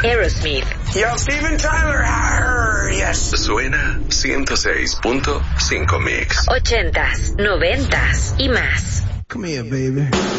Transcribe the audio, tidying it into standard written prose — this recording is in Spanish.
Aerosmith. Yo, Steven Tyler. Yes. Suena 106.5 Mix. 80s, 90s y más. Come here, baby.